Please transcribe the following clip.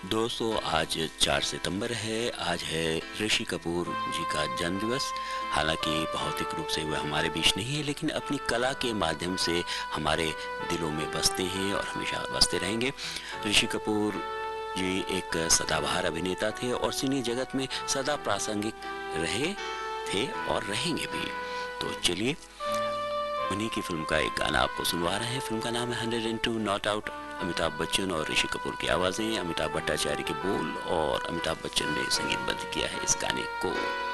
दोस्तों आज 4 सितंबर है। आज है ऋषि कपूर जी का जन्मदिवस। हालांकि भौतिक रूप से वह हमारे बीच नहीं है, लेकिन अपनी कला के माध्यम से हमारे दिलों में बसते हैं और हमेशा बसते रहेंगे। ऋषि कपूर जी एक सदाबहार अभिनेता थे और सिने जगत में सदा प्रासंगिक रहे थे और रहेंगे भी। तो चलिए उन्हीं की फिल्म का एक गाना आपको सुनवा रहे हैं। फिल्म का नाम है 102 नॉट आउट। अमिताभ बच्चन और ऋषि कपूर की आवाज़ें, अमिताभ भट्टाचार्य के बोल और अमिताभ बच्चन ने संगीतबद्ध किया है इस गाने को।